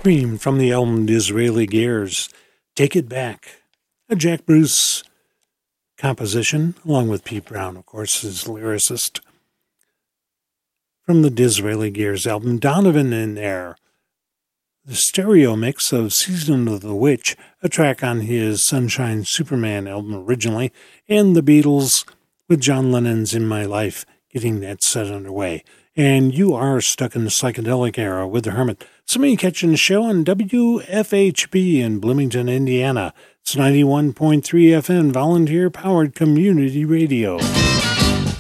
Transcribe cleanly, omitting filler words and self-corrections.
Cream from the album Disraeli Gears, Take It Back, a Jack Bruce composition, along with Pete Brown, of course, his lyricist. From the Disraeli Gears album, Donovan in there, the stereo mix of Season of the Witch, a track on his Sunshine Superman album originally, and the Beatles with John Lennon's In My Life, getting that set underway. And you are stuck in the psychedelic era with the Hermit. Somebody catching the show on WFHB in Bloomington, Indiana. It's 91.3 FM, volunteer-powered community radio.